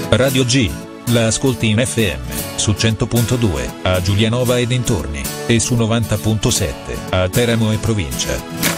Radio G. La ascolti in FM, su 100.2, a Giulianova e dintorni, e su 90.7, a Teramo e provincia.